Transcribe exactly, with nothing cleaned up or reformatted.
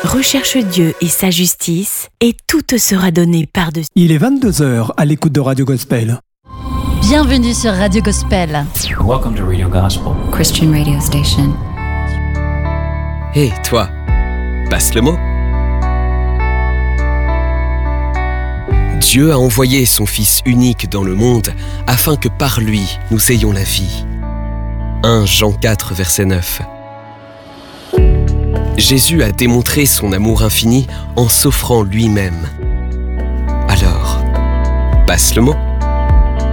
Recherche Dieu et sa justice, et tout te sera donné par-dessus. Il est vingt-deux heures à l'écoute de Radio Gospel. Bienvenue sur Radio Gospel. Welcome to Radio Gospel, Christian radio station. Hé, hey, toi, passe le mot. Dieu a envoyé son Fils unique dans le monde afin que par lui, nous ayons la vie. premier Jean quatre, verset neuf. Jésus a démontré son amour infini en s'offrant lui-même. Alors, passe le mot.